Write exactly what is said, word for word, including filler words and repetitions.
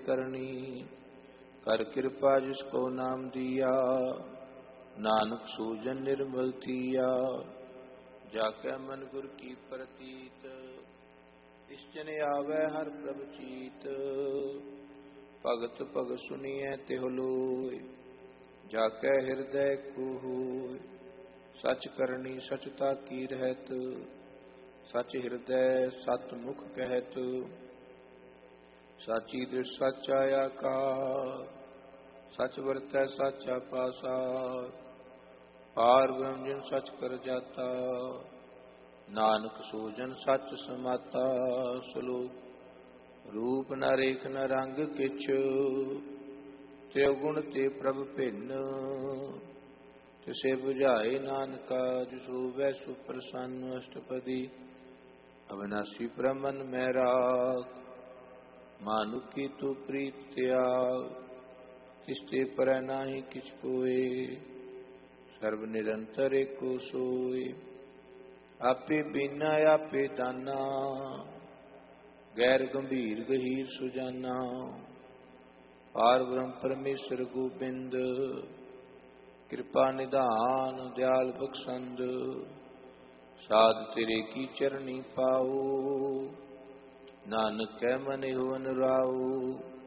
करनी। कर कृपा जिसको नाम दिया, नानक सूजन निर्मल थिया। जाकै मन गुर की प्रतीत, निश्चन आवे हर प्रभ चीत। भगत भग सुनिए तिह लोय, जाकै हृदय को होय। सच करनी सचता की रहत, सच हृदय सत मुख कहत। साची दृष्ट सच आया का, सच वरतै साचा पासार। पार ब्रह्म जिन सच कर जाता, नानक सोजन सच समाता। श्लोक रूप न रेख न रंग किछ, त्रिगुण ते प्रभ भिन्न। तिसे बुझाए नानका, जिसो वै सुप्रसन्न। अष्टपदी अविनाशी ब्रह्मन में राख, मानुकी तू प्रीत त्याग। तिसते पर नाही किछ कोय, सर्व निरंतर एको सोय। आपे बीना आपे दाना, गैर गंभीर गहीर सुजाना। पार ब्रह्म परमेश्वर गोबिंद, कृपा निधान दयाल बख्शंद। साध तेरे की चरणी पाओ, नानक कै मन हो अनुराओ।